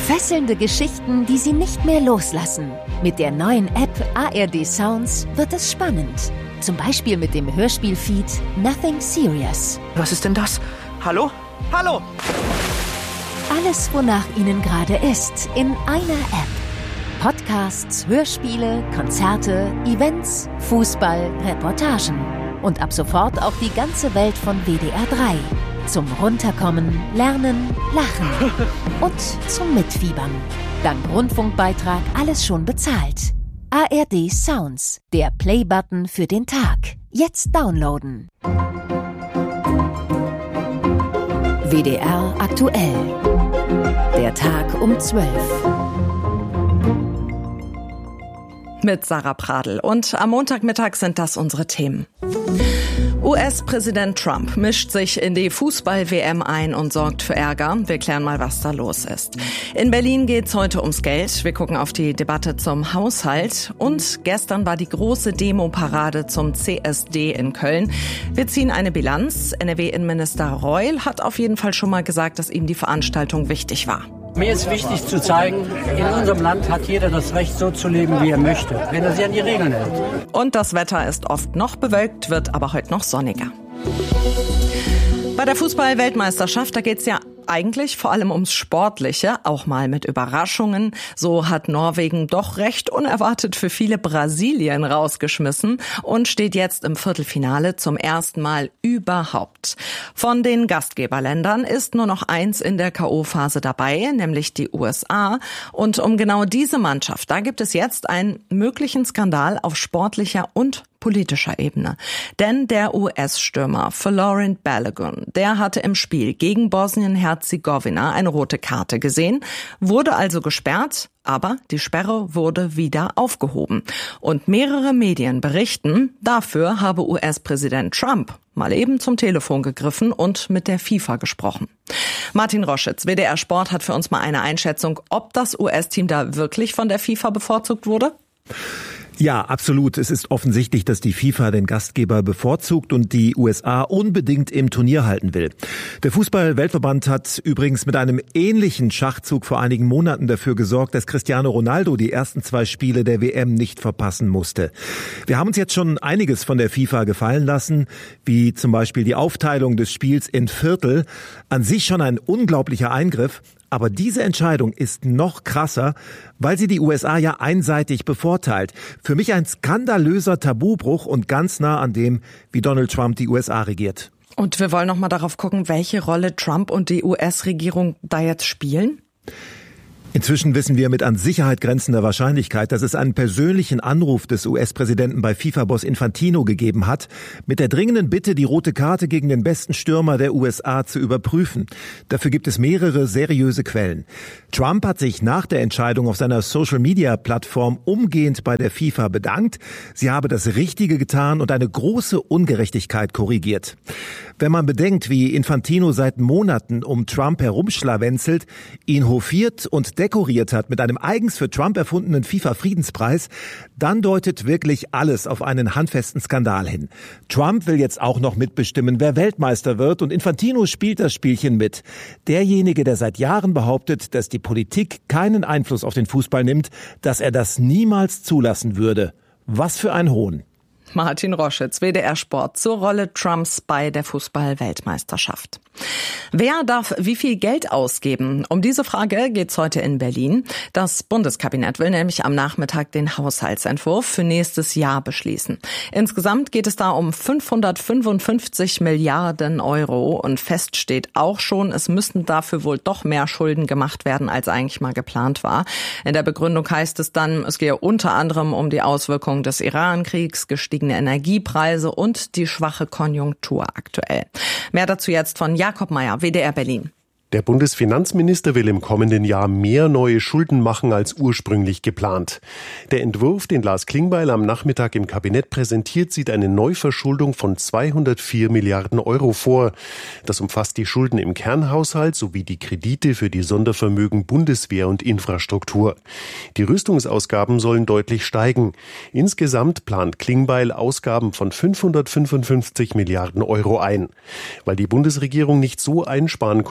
Fesselnde Geschichten, die Sie nicht mehr loslassen. Mit der neuen App ARD Sounds wird es spannend. Zum Beispiel mit dem Hörspielfeed Nothing Serious. Was ist denn das? Hallo? Hallo! Alles, wonach Ihnen gerade ist, in einer App. Podcasts, Hörspiele, Konzerte, Events, Fußball, Reportagen. Und ab sofort auch die ganze Welt von WDR 3. Zum Runterkommen, Lernen, Lachen und zum Mitfiebern. Dank Rundfunkbeitrag alles schon bezahlt. ARD Sounds, der Play-Button für den Tag. Jetzt downloaden. WDR aktuell. Der Tag um 12. Mit Sarah Pradl. Und am Montagmittag sind das unsere Themen. US-Präsident Trump mischt sich in die Fußball-WM ein und sorgt für Ärger. Wir klären mal, was da los ist. In Berlin geht's heute ums Geld. Wir gucken auf die Debatte zum Haushalt. Und gestern war die große Demo-Parade zum CSD in Köln. Wir ziehen eine Bilanz. NRW-Innenminister Reul hat auf jeden Fall schon mal gesagt, dass ihm die Veranstaltung wichtig war. Mir ist wichtig zu zeigen, in unserem Land hat jeder das Recht, so zu leben, wie er möchte, wenn er sich an die Regeln hält. Und das Wetter ist oft noch bewölkt, wird aber heute noch sonniger. Bei der Fußball-Weltmeisterschaft, da geht's ja eigentlich vor allem ums Sportliche, auch mal mit Überraschungen. So hat Norwegen doch recht unerwartet für viele Brasilien rausgeschmissen und steht jetzt im Viertelfinale zum ersten Mal überhaupt. Von den Gastgeberländern ist nur noch eins in der K.O.-Phase dabei, nämlich die USA. Und um genau diese Mannschaft, da gibt es jetzt einen möglichen Skandal auf sportlicher und politischer Ebene. Denn der US-Stürmer Florent Balogun, der hatte im Spiel gegen Bosnien-Herzegowina eine rote Karte gesehen, wurde also gesperrt, aber die Sperre wurde wieder aufgehoben. Und mehrere Medien berichten, dafür habe US-Präsident Trump mal eben zum Telefon gegriffen und mit der FIFA gesprochen. Martin Roschitz, WDR Sport, hat für uns mal eine Einschätzung, ob das US-Team da wirklich von der FIFA bevorzugt wurde? Ja, absolut. Es ist offensichtlich, dass die FIFA den Gastgeber bevorzugt und die USA unbedingt im Turnier halten will. Der Fußball-Weltverband hat übrigens mit einem ähnlichen Schachzug vor einigen Monaten dafür gesorgt, dass Cristiano Ronaldo die ersten 2 Spiele der WM nicht verpassen musste. Wir haben uns jetzt schon einiges von der FIFA gefallen lassen, wie zum Beispiel die Aufteilung des Spiels in Viertel. An sich schon ein unglaublicher Eingriff. Aber diese Entscheidung ist noch krasser, weil sie die USA ja einseitig bevorteilt. Für mich ein skandalöser Tabubruch und ganz nah an dem, wie Donald Trump die USA regiert. Und wir wollen noch mal darauf gucken, welche Rolle Trump und die US-Regierung da jetzt spielen. Inzwischen wissen wir mit an Sicherheit grenzender Wahrscheinlichkeit, dass es einen persönlichen Anruf des US-Präsidenten bei FIFA-Boss Infantino gegeben hat, mit der dringenden Bitte, die rote Karte gegen den besten Stürmer der USA zu überprüfen. Dafür gibt es mehrere seriöse Quellen. Trump hat sich nach der Entscheidung auf seiner Social-Media-Plattform umgehend bei der FIFA bedankt. Sie habe das Richtige getan und eine große Ungerechtigkeit korrigiert. Wenn man bedenkt, wie Infantino seit Monaten um Trump herumschlawenzelt, ihn hofiert und dekoriert hat mit einem eigens für Trump erfundenen FIFA-Friedenspreis, dann deutet wirklich alles auf einen handfesten Skandal hin. Trump will jetzt auch noch mitbestimmen, wer Weltmeister wird, und Infantino spielt das Spielchen mit. Derjenige, der seit Jahren behauptet, dass die Politik keinen Einfluss auf den Fußball nimmt, dass er das niemals zulassen würde. Was für ein Hohn. Martin Roschitz, WDR Sport, zur Rolle Trumps bei der Fußball-Weltmeisterschaft. Wer darf wie viel Geld ausgeben? Um diese Frage geht's heute in Berlin. Das Bundeskabinett will nämlich am Nachmittag den Haushaltsentwurf für nächstes Jahr beschließen. Insgesamt geht es da um 555 Milliarden Euro und fest steht auch schon, es müssten dafür wohl doch mehr Schulden gemacht werden, als eigentlich mal geplant war. In der Begründung heißt es dann, es gehe unter anderem um die Auswirkungen des Iran-Kriegs, gestiegene Energiepreise und die schwache Konjunktur aktuell. Mehr dazu jetzt von Jakob Mayer, WDR Berlin. Der Bundesfinanzminister will im kommenden Jahr mehr neue Schulden machen als ursprünglich geplant. Der Entwurf, den Lars Klingbeil am Nachmittag im Kabinett präsentiert, sieht eine Neuverschuldung von 204 Milliarden Euro vor. Das umfasst die Schulden im Kernhaushalt sowie die Kredite für die Sondervermögen Bundeswehr und Infrastruktur. Die Rüstungsausgaben sollen deutlich steigen. Insgesamt plant Klingbeil Ausgaben von 555 Milliarden Euro ein. Weil die Bundesregierung nicht so einsparen konnte wie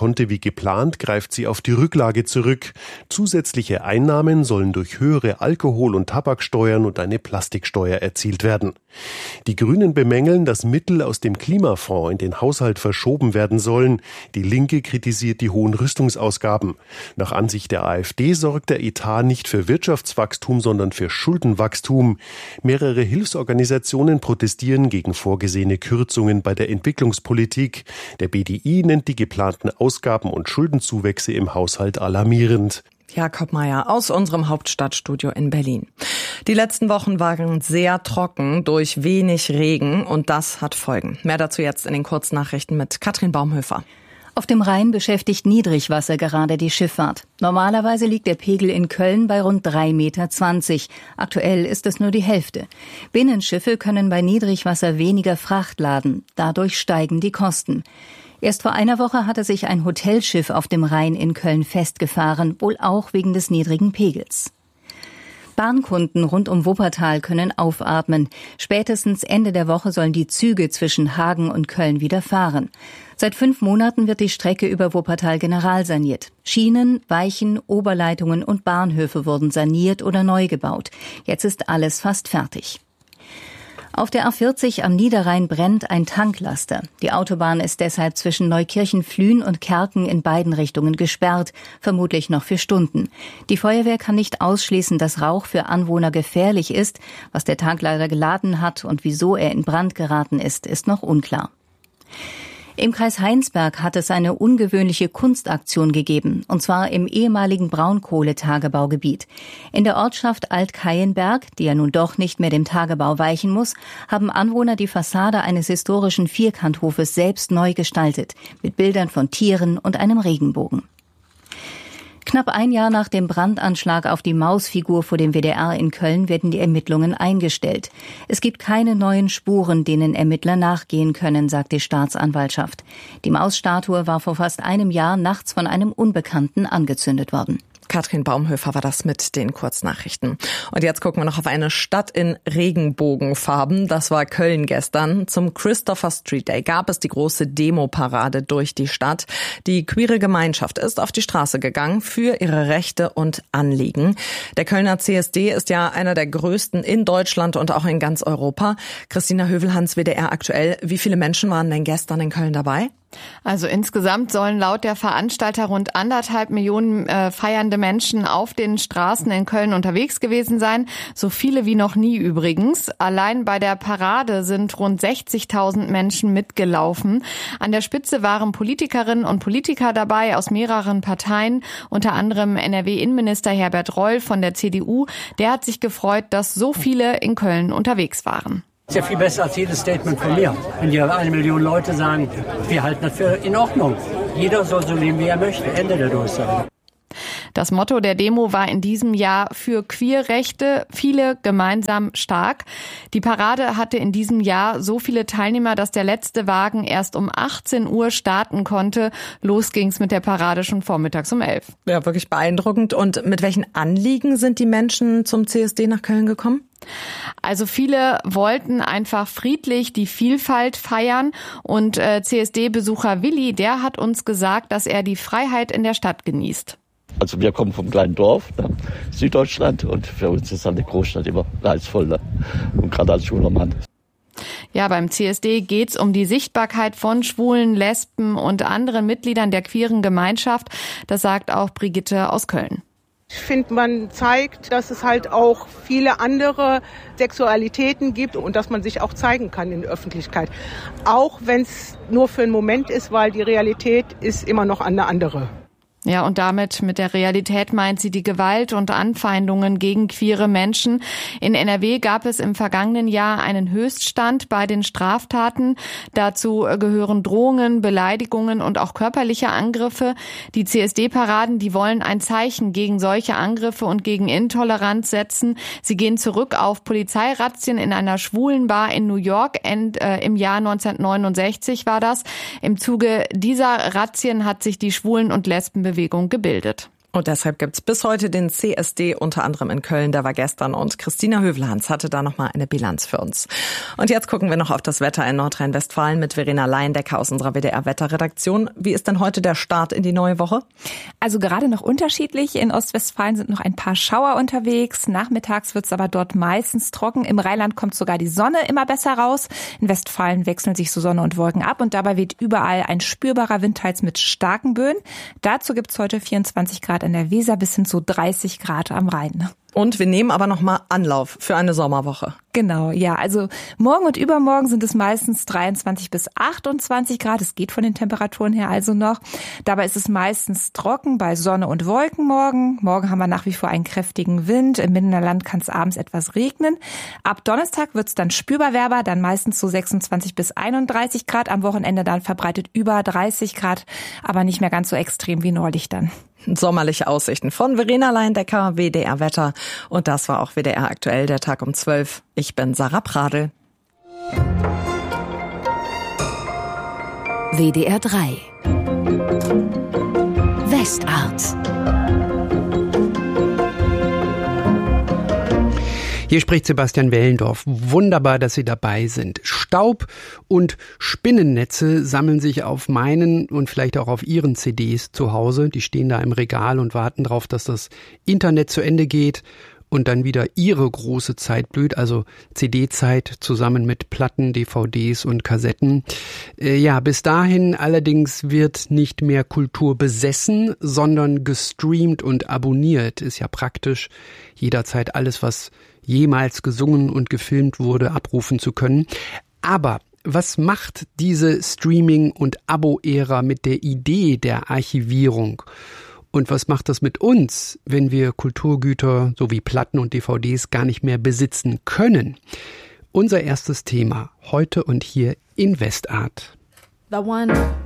geplant greift sie auf die Rücklage zurück. Zusätzliche Einnahmen sollen durch höhere Alkohol- und Tabaksteuern und eine Plastiksteuer erzielt werden. Die Grünen bemängeln, dass Mittel aus dem Klimafonds in den Haushalt verschoben werden sollen. Die Linke kritisiert die hohen Rüstungsausgaben. Nach Ansicht der AfD sorgt der Etat nicht für Wirtschaftswachstum, sondern für Schuldenwachstum. Mehrere Hilfsorganisationen protestieren gegen vorgesehene Kürzungen bei der Entwicklungspolitik. Der BDI nennt die geplanten Ausgaben und Schuldenzuwächse im Haushalt alarmierend. Jakob Mayer aus unserem Hauptstadtstudio in Berlin. Die letzten Wochen waren sehr trocken durch wenig Regen und das hat Folgen. Mehr dazu jetzt in den Kurznachrichten mit Katrin Baumhöfer. Auf dem Rhein beschäftigt Niedrigwasser gerade die Schifffahrt. Normalerweise liegt der Pegel in Köln bei rund 3,20 Meter. Aktuell ist es nur die Hälfte. Binnenschiffe können bei Niedrigwasser weniger Fracht laden. Dadurch steigen die Kosten. Erst vor einer Woche hatte sich ein Hotelschiff auf dem Rhein in Köln festgefahren, wohl auch wegen des niedrigen Pegels. Bahnkunden rund um Wuppertal können aufatmen. Spätestens Ende der Woche sollen die Züge zwischen Hagen und Köln wieder fahren. Seit 5 Monaten wird die Strecke über Wuppertal generalsaniert. Schienen, Weichen, Oberleitungen und Bahnhöfe wurden saniert oder neu gebaut. Jetzt ist alles fast fertig. Auf der A40 am Niederrhein brennt ein Tanklaster. Die Autobahn ist deshalb zwischen Neukirchen-Flühen und Kerken in beiden Richtungen gesperrt, vermutlich noch für Stunden. Die Feuerwehr kann nicht ausschließen, dass Rauch für Anwohner gefährlich ist. Was der Tanklaster geladen hat und wieso er in Brand geraten ist noch unklar. Im Kreis Heinsberg hat es eine ungewöhnliche Kunstaktion gegeben, und zwar im ehemaligen Braunkohletagebaugebiet. In der Ortschaft Alt-Keienberg, die ja nun doch nicht mehr dem Tagebau weichen muss, haben Anwohner die Fassade eines historischen Vierkanthofes selbst neu gestaltet, mit Bildern von Tieren und einem Regenbogen. Knapp ein Jahr nach dem Brandanschlag auf die Mausfigur vor dem WDR in Köln werden die Ermittlungen eingestellt. Es gibt keine neuen Spuren, denen Ermittler nachgehen können, sagt die Staatsanwaltschaft. Die Mausstatue war vor fast einem Jahr nachts von einem Unbekannten angezündet worden. Katrin Baumhöfer war das mit den Kurznachrichten. Und jetzt gucken wir noch auf eine Stadt in Regenbogenfarben. Das war Köln gestern. Zum Christopher Street Day gab es die große Demo-Parade durch die Stadt. Die queere Gemeinschaft ist auf die Straße gegangen für ihre Rechte und Anliegen. Der Kölner CSD ist ja einer der größten in Deutschland und auch in ganz Europa. Christina Hövelhans, WDR aktuell. Wie viele Menschen waren denn gestern in Köln dabei? Also insgesamt sollen laut der Veranstalter rund 1,5 Millionen feiernde Menschen auf den Straßen in Köln unterwegs gewesen sein. So viele wie noch nie übrigens. Allein bei der Parade sind rund 60.000 Menschen mitgelaufen. An der Spitze waren Politikerinnen und Politiker dabei aus mehreren Parteien, unter anderem NRW-Innenminister Herbert Reul von der CDU. Der hat sich gefreut, dass so viele in Köln unterwegs waren. Das ist ja viel besser als jedes Statement von mir. Wenn hier 1 Million Leute sagen, wir halten das für in Ordnung. Jeder soll so leben, wie er möchte. Ende der Durchsage. Das Motto der Demo war in diesem Jahr für Queerrechte, viele gemeinsam stark. Die Parade hatte in diesem Jahr so viele Teilnehmer, dass der letzte Wagen erst um 18 Uhr starten konnte. Los ging's mit der Parade schon vormittags um 11. Ja, wirklich beeindruckend. Und mit welchen Anliegen sind die Menschen zum CSD nach Köln gekommen? Also viele wollten einfach friedlich die Vielfalt feiern und CSD-Besucher Willi, der hat uns gesagt, dass er die Freiheit in der Stadt genießt. Also wir kommen vom kleinen Dorf, ne, Süddeutschland, und für uns ist eine Großstadt immer reizvoll, ne? Und gerade als schwuler Mann. Ja, beim CSD geht's um die Sichtbarkeit von Schwulen, Lesben und anderen Mitgliedern der queeren Gemeinschaft. Das sagt auch Brigitte aus Köln. Ich finde, man zeigt, dass es halt auch viele andere Sexualitäten gibt und dass man sich auch zeigen kann in der Öffentlichkeit. Auch wenn es nur für einen Moment ist, weil die Realität ist immer noch eine andere. Ja, und damit mit der Realität meint sie die Gewalt und Anfeindungen gegen queere Menschen. In NRW gab es im vergangenen Jahr einen Höchststand bei den Straftaten. Dazu gehören Drohungen, Beleidigungen und auch körperliche Angriffe. Die CSD-Paraden, die wollen ein Zeichen gegen solche Angriffe und gegen Intoleranz setzen. Sie gehen zurück auf Polizeirazzien in einer schwulen Bar in New York. Im Jahr 1969 war das. Im Zuge dieser Razzien hat sich die Schwulen- und Lesbenbewegung gebildet. Und deshalb gibt's bis heute den CSD, unter anderem in Köln. Der war gestern und Christina Hövelhans hatte da nochmal eine Bilanz für uns. Und jetzt gucken wir noch auf das Wetter in Nordrhein-Westfalen mit Verena Leindecker aus unserer WDR-Wetterredaktion. Wie ist denn heute der Start in die neue Woche? Also gerade noch unterschiedlich. In Ostwestfalen sind noch ein paar Schauer unterwegs. Nachmittags wird's aber dort meistens trocken. Im Rheinland kommt sogar die Sonne immer besser raus. In Westfalen wechseln sich so Sonne und Wolken ab und dabei weht überall ein spürbarer Wind, teils mit starken Böen. Dazu gibt's heute 24 Grad an der Weser bis hin zu 30 Grad am Rhein. Und wir nehmen aber nochmal Anlauf für eine Sommerwoche. Genau, ja. Also morgen und übermorgen sind es meistens 23 bis 28 Grad. Es geht von den Temperaturen her also noch. Dabei ist es meistens trocken bei Sonne und Wolken morgen. Morgen haben wir nach wie vor einen kräftigen Wind. Im Binnenland kann es abends etwas regnen. Ab Donnerstag wird es dann spürbar wärmer, dann meistens so 26 bis 31 Grad. Am Wochenende dann verbreitet über 30 Grad, aber nicht mehr ganz so extrem wie neulich dann. Sommerliche Aussichten von Verena Leindecker, WDR Wetter. Und das war auch WDR aktuell, der Tag um 12. Ich bin Sarah Pradl. WDR 3 Westart. Hier spricht Sebastian Wellendorf. Wunderbar, dass Sie dabei sind. Staub und Spinnennetze sammeln sich auf meinen und vielleicht auch auf Ihren CDs zu Hause. Die stehen da im Regal und warten darauf, dass das Internet zu Ende geht und dann wieder Ihre große Zeit blüht, also CD-Zeit zusammen mit Platten, DVDs und Kassetten. Ja, bis dahin allerdings wird nicht mehr Kultur besessen, sondern gestreamt und abonniert. Ist ja praktisch, jederzeit alles, was jemals gesungen und gefilmt wurde, abrufen zu können. Aber was macht diese Streaming- und Abo-Ära mit der Idee der Archivierung? Und was macht das mit uns, wenn wir Kulturgüter sowie Platten und DVDs gar nicht mehr besitzen können? Unser erstes Thema heute und hier in Westart. The one